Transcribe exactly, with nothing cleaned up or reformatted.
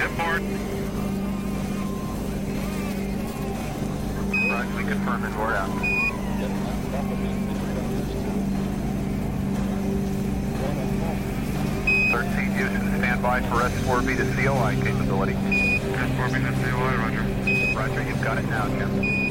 Inboard. Roger, we confirm inboard out. thirteen Houston, stand by for S four B to C O I capability. S four B to C O I, roger. Roger, you've got it now, Jim.